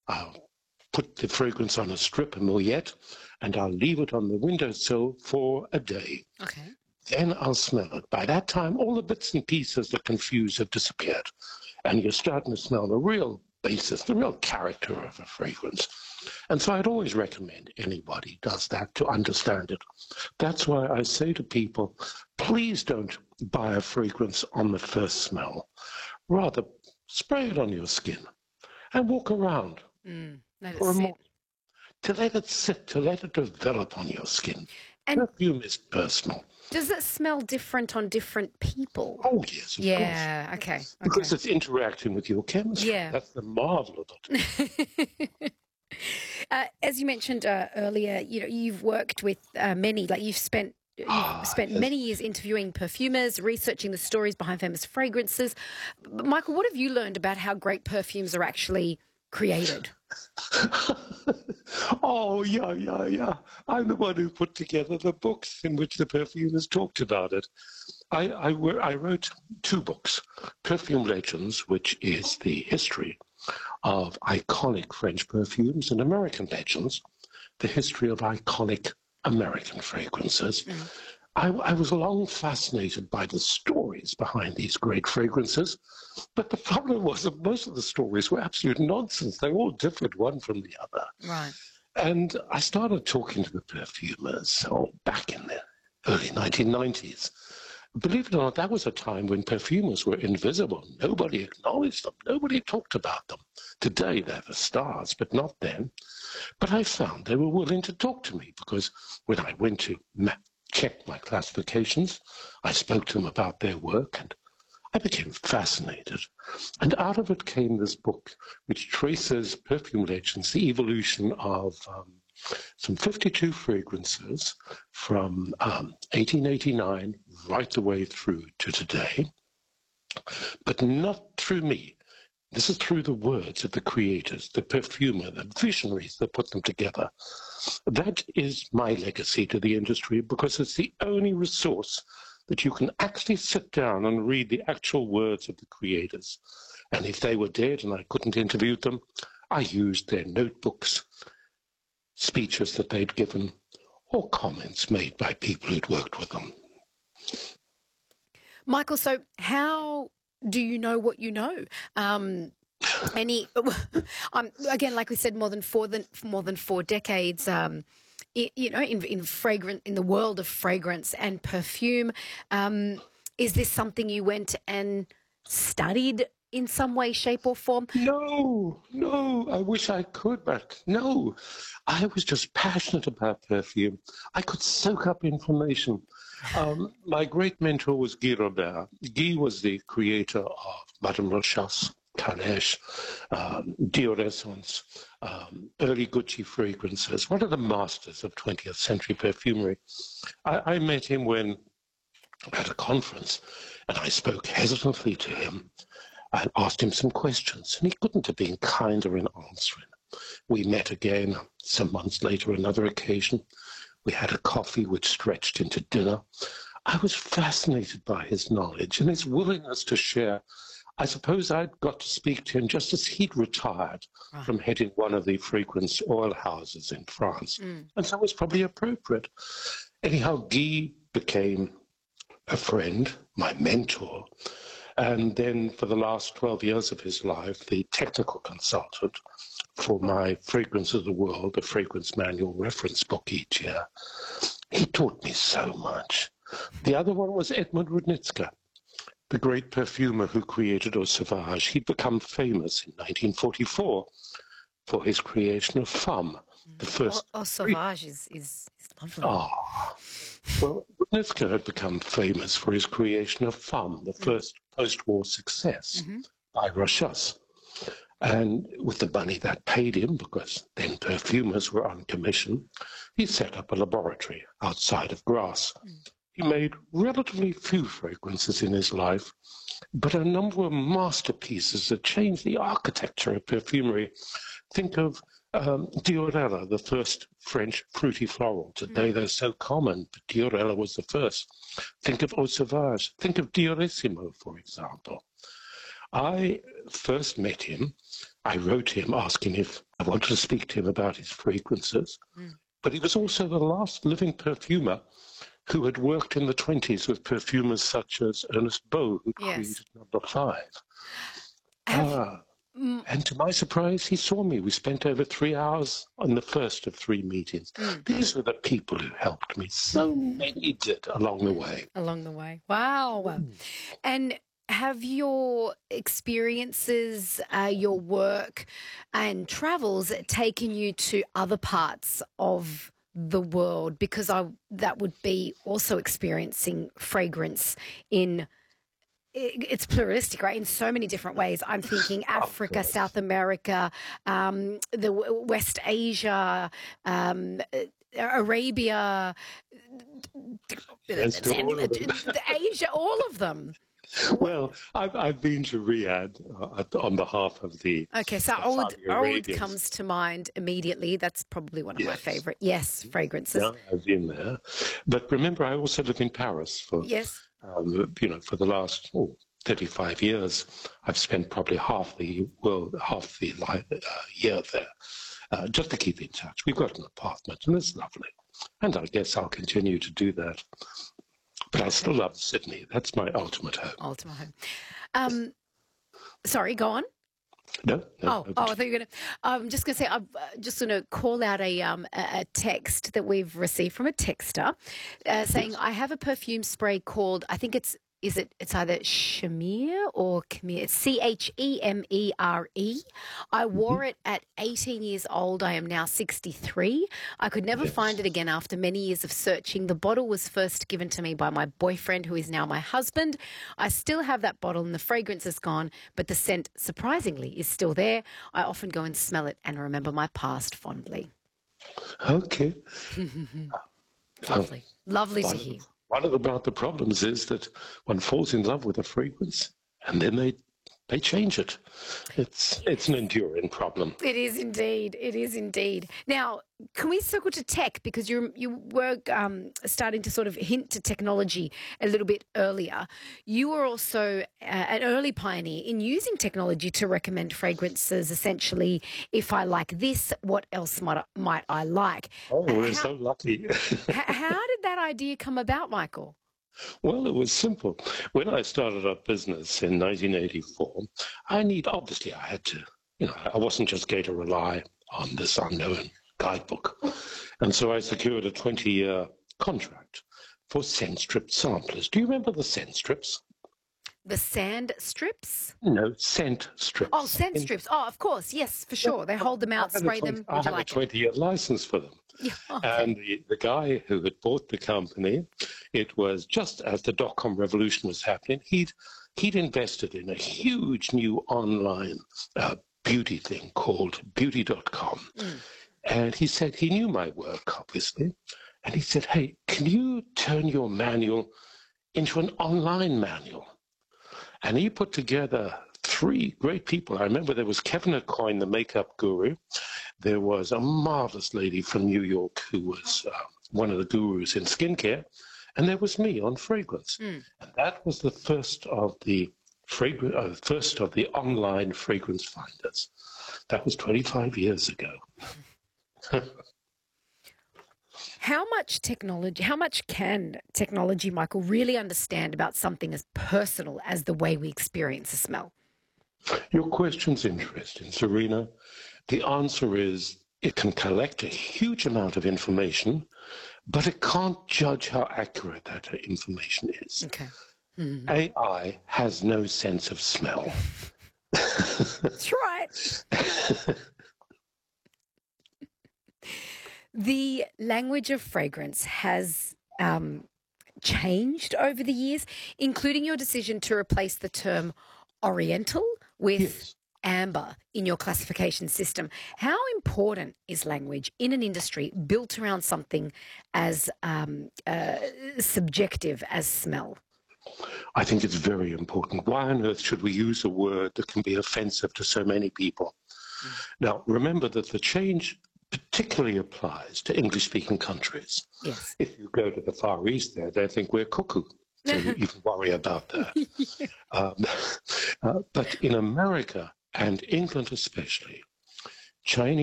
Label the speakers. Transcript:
Speaker 1: I'll put the fragrance on a strip, a mouillette, and I'll leave it on the windowsill for a day.
Speaker 2: Okay.
Speaker 1: Then I'll smell it. By that time, all the bits and pieces that confuse have disappeared. And you're starting to smell the real basis, the real character of a fragrance. And so I'd always recommend anybody does that to understand it. That's why I say to people, please don't buy a fragrance on the first smell. Rather, spray it on your skin and walk around
Speaker 2: Let it
Speaker 1: for a
Speaker 2: sit.
Speaker 1: moment to let it sit, to let it develop on your skin.
Speaker 2: And
Speaker 1: Perfume is personal.
Speaker 2: does it smell different on different people?
Speaker 1: Oh, yes, of course.
Speaker 2: Yeah, okay.
Speaker 1: Because it's interacting with your chemistry.
Speaker 2: Yeah.
Speaker 1: That's the marvel of it.
Speaker 2: As you mentioned earlier, you've worked with many, like you've spent many years interviewing perfumers, researching the stories behind famous fragrances. But Michael, what have you learned about how great perfumes are actually created?
Speaker 1: Oh, yeah. I'm the one who put together the books in which the perfumers talked about it. I wrote 2 books, Perfume Legends, which is the history of iconic French perfumes, and American Legends, the history of iconic American fragrances. I was long fascinated by the stories behind these great fragrances, but the problem was that most of the stories were absolute nonsense. They all differed one from the other.
Speaker 2: Right.
Speaker 1: And I started talking to the perfumers back in the early 1990s. Believe it or not, that was a time when perfumers were invisible. Nobody acknowledged them. Nobody talked about them. Today, they're the stars, but not then. But I found they were willing to talk to me because when I went to check my classifications, I spoke to them about their work, and I became fascinated. And out of it came this book, which traces Perfume Legends, the evolution of some 52 fragrances from 1889 right the way through to today, but not through me. This is through the words of the creators, the perfumer, the visionaries that put them together. That is my legacy to the industry because it's the only resource that you can actually sit down and read the actual words of the creators. And if they were dead and I couldn't interview them, I used their notebooks, speeches that they'd given, or comments made by people who'd worked with them.
Speaker 2: Michael, so how do you know what you know? Again, like we said, more than 4 decades. In the world of fragrance and perfume, is this something you went and studied in some way, shape, or form?
Speaker 1: No, I wish I could, but no. I was just passionate about perfume. I could soak up information. My great mentor was Guy Robert. Guy was the creator of Madame Lachasse, Calèche, Dior Essence, early Gucci fragrances, one of the masters of 20th century perfumery. I met him at a conference, and I spoke hesitantly to him. I asked him some questions, and he couldn't have been kinder in answering. We met again some months later, another occasion. We had a coffee which stretched into dinner. I was fascinated by his knowledge and his willingness to share. I suppose I'd got to speak to him just as he'd retired from heading one of the fragrance oil houses in France. And so it was probably appropriate. Anyhow, Guy became a friend, my mentor, and then for the last 12 years of his life, the technical consultant for my Fragrance of the World, a fragrance manual reference book each year. He taught me so much. The other one was Edmund Rudnitzer, the great perfumer who created Eau Sauvage. He'd become famous in 1944 for his creation of Femme, the first...
Speaker 2: Eau Sauvage is lovely.
Speaker 1: Oh. Well, Rudnitzer had become famous for his creation of Femme, the first post-war success by Rochas. And with the money that paid him, because then perfumers were on commission, he set up a laboratory outside of Grasse. He made relatively few fragrances in his life, but a number of masterpieces that changed the architecture of perfumery. Think of Diorella, the first French fruity floral. Today they're so common, but Diorella was the first. Think of Eau Sauvage. Think of Diorissimo, for example. I first met him. I wrote him asking if I wanted to speak to him about his fragrances. But he was also the last living perfumer who had worked in the 20s with perfumers such as Ernest Beau, who created Number 5. And to my surprise, he saw me. We spent over 3 hours on the first of 3 meetings. These were the people who helped me. So many did along the way.
Speaker 2: Along the way. Wow. And have your experiences, your work and travels taken you to other parts of the world? Because that would be also experiencing fragrance in... It's pluralistic, right? In so many different ways. I'm thinking Africa, South America, the West Asia, Arabia, Asia, all of them.
Speaker 1: Well, I've been to Riyadh on behalf of the...
Speaker 2: Okay, so Oud comes to mind immediately. That's probably one of my favourite, fragrances.
Speaker 1: Yeah, I've been there. But remember, I also live in Paris for... for the last 35 years. I've spent probably half the year there, just to keep in touch. We've got an apartment, and it's lovely. And I guess I'll continue to do that. But I still love Sydney. That's my ultimate home.
Speaker 2: Sorry, go on.
Speaker 1: No.
Speaker 2: I thought you were going to... I'm just going to say, I'm just going to call out a text that we've received from a texter saying, I have a perfume spray called, I think it's either Chemere or Chemere. It's Chemere. I wore it at 18 years old. I am now 63. I could never find it again after many years of searching. The bottle was first given to me by my boyfriend, who is now my husband. I still have that bottle and the fragrance is gone, but the scent, surprisingly, is still there. I often go and smell it and remember my past fondly.
Speaker 1: Okay.
Speaker 2: Lovely to hear.
Speaker 1: One of the problems is that one falls in love with a fragrance and then they change it. It's an enduring problem.
Speaker 2: It is indeed. Now, can we circle to tech? Because you were starting to sort of hint to technology a little bit earlier. You were also an early pioneer in using technology to recommend fragrances, essentially, if I like this, what else might I like?
Speaker 1: Oh, we're so lucky.
Speaker 2: How did that idea come about, Michael?
Speaker 1: Well, it was simple. When I started up business in 1984, I had to, I wasn't just going to rely on this unknown guidebook. And so I secured a 20-year contract for scent strip samplers. Do you remember the scent strips?
Speaker 2: The sand strips?
Speaker 1: No, scent strips.
Speaker 2: Oh, scent strips. Oh, of course. Yes, for sure. They hold them out, spray them.
Speaker 1: I have a 20-year license for them.
Speaker 2: Yeah, okay.
Speaker 1: And the guy who had bought the company, it was just as the dot-com revolution was happening, he'd invested in a huge new online beauty thing called beauty.com. And he said he knew my work, obviously. And he said, hey, can you turn your manual into an online manual? And he put together 3 great people. I remember there was Kevin Aucoin, the makeup guru. There was a marvelous lady from New York who was one of the gurus in skincare. And there was me on fragrance. And that was the first of the online fragrance finders. That was 25 years ago.
Speaker 2: How much can technology, Michael, really understand about something as personal as the way we experience a smell?
Speaker 1: Your question's interesting, Serena. The answer is it can collect a huge amount of information, but it can't judge how accurate that information is.
Speaker 2: Okay.
Speaker 1: AI has no sense of smell.
Speaker 2: That's right. The language of fragrance has changed over the years, including your decision to replace the term Oriental with amber in your classification system. How important is language in an industry built around something as subjective as smell?
Speaker 1: I think it's very important. Why on earth should we use a word that can be offensive to so many people? Now, remember that the change particularly applies to English-speaking countries.
Speaker 2: Yes. If
Speaker 1: you go to the Far East there, they think we're cuckoo. Don't even worry about that. But in America and England especially, Chinese